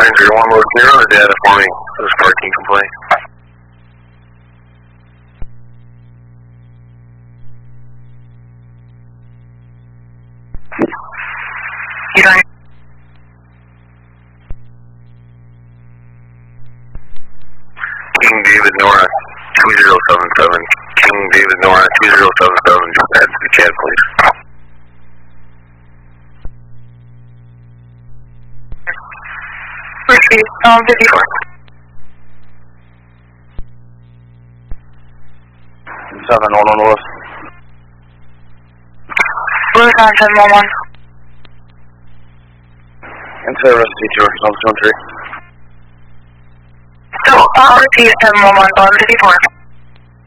901 load clear on the data for me. This parking complaint. You don't. King David Nora 2077. King David Nora 2077. Just add to the chat, please. Repeat. 54. 711 West. Blue 9711. In service, teacher, 123. So, repeat 711, 54.